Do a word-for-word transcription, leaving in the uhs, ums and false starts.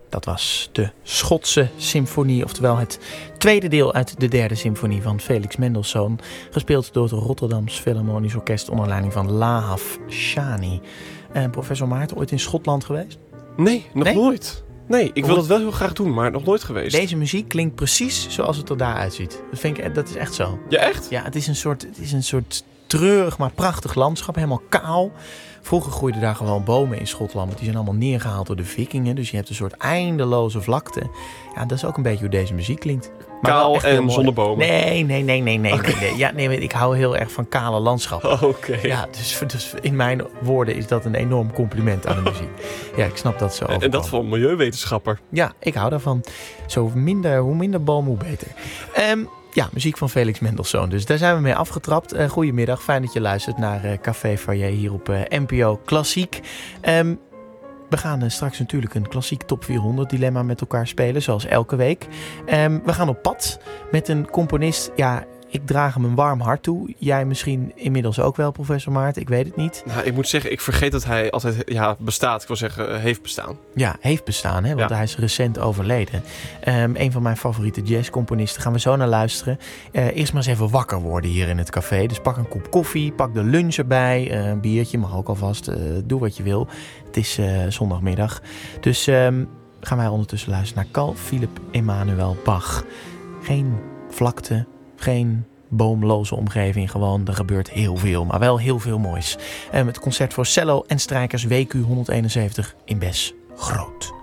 Dat was de Schotse symfonie, oftewel het tweede deel uit de derde symfonie van Felix Mendelssohn. Gespeeld door het Rotterdams Philharmonisch Orkest onder leiding van Lahav Shani. Uh, professor Maarten, ooit in Schotland geweest? Nee, nog nee? nooit. Nee, ik wil dat wel heel graag doen, maar nog nooit geweest. Deze muziek klinkt precies zoals het er daar uitziet. Dat, vind ik, dat is echt zo. Ja, echt? Ja, het is een soort, het is een soort treurig, maar prachtig landschap. Helemaal kaal. Vroeger groeiden daar gewoon bomen in Schotland. Maar die zijn allemaal neergehaald door de vikingen. Dus je hebt een soort eindeloze vlakte. Ja, dat is ook een beetje hoe deze muziek klinkt. Maar kaal en zonder bomen? Nee, nee, nee, nee, nee. Okay. nee, nee. Ja, nee, ik hou heel erg van kale landschappen. Oké. Okay. Ja, dus, dus in mijn woorden is dat een enorm compliment aan de muziek. Ja, ik snap dat zo overkomt. En dat voor een milieuwetenschapper. Ja, ik hou daarvan. Zo minder, hoe minder bomen, hoe beter. Um, Ja, muziek van Felix Mendelssohn. Dus daar zijn we mee afgetrapt. Uh, goedemiddag, fijn dat je luistert naar uh, Café Foyer hier op uh, N P O Klassiek. Um, we gaan uh, straks natuurlijk een klassiek top vierhonderd dilemma met elkaar spelen, zoals elke week. Um, we gaan op pad met een componist. Ja, ik draag hem een warm hart toe. Jij misschien inmiddels ook wel, professor Maarten. Ik weet het niet. Nou, ik moet zeggen, ik vergeet dat hij altijd ja, bestaat. Ik wil zeggen, heeft bestaan. Ja, heeft bestaan, hè? Want ja. hij is recent overleden. Um, een van mijn favoriete jazzcomponisten. Gaan we zo naar luisteren. Uh, eerst maar eens even wakker worden hier in het café. Dus pak een kop koffie, pak de lunch erbij. Uh, een biertje mag ook alvast. Uh, doe wat je wil. Het is uh, zondagmiddag. Dus um, gaan wij ondertussen luisteren naar Carl Philipp Emanuel Bach. Geen vlakte. Geen boomloze omgeving, gewoon er gebeurt heel veel, maar wel heel veel moois. En het concert voor cello en strijkers W Q honderdeenenzeventig in Bes Groot.